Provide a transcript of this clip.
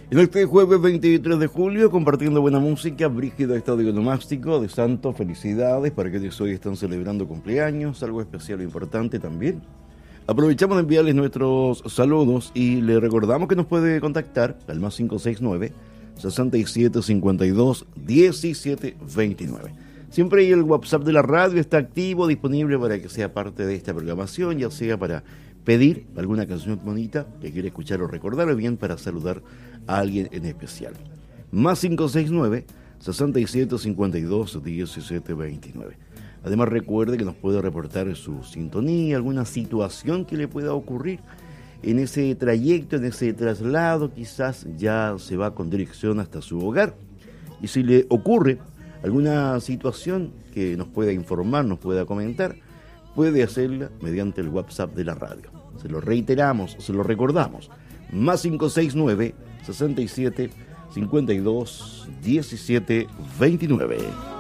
En este jueves 23 de julio, compartiendo buena música, Brígido Estadio Nomástico de Santo, felicidades para quienes hoy están celebrando cumpleaños, algo especial e importante también. Aprovechamos de enviarles nuestros saludos y le recordamos que nos puede contactar al más 569 6752 1729. Siempre ahí el WhatsApp de la radio está activo, disponible para que sea parte de esta programación, ya sea para pedir alguna canción bonita que quiere escuchar o recordar, o bien para saludar a alguien en especial. Más 569 6752 1729. Además recuerde que nos puede reportar su sintonía, alguna situación que le pueda ocurrir en ese trayecto, en ese traslado, quizás ya se va con dirección hasta su hogar. Y si le ocurre alguna situación que nos pueda informar, nos pueda comentar, puede hacerla mediante el WhatsApp de la radio. Se lo reiteramos, se lo recordamos. Más 569 67 52 17 29.